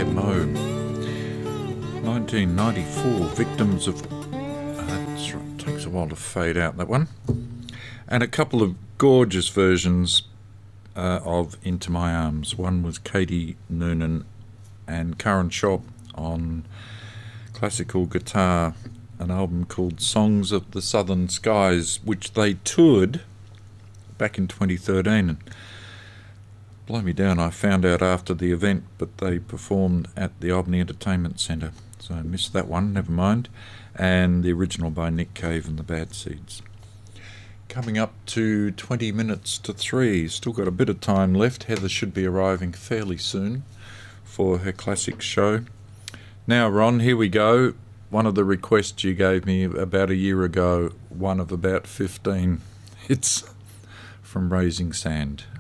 Mo. 1994, Victims of... that's right, takes a while to fade out, that one. And a couple of gorgeous versions of Into My Arms. One was Katie Noonan and Karen Schopp on classical guitar, an album called Songs of the Southern Skies, which they toured back in 2013. And blow me down, I found out after the event, but they performed at the Albany Entertainment Centre, so I missed that one, never mind. And the original by Nick Cave and the Bad Seeds. Coming up to 20 minutes to 3, still got a bit of time left. Heather should be arriving fairly soon for her classic show. Now, Ron, here we go. One of the requests you gave me about a year ago, one of about 15. It's from Raising Sand.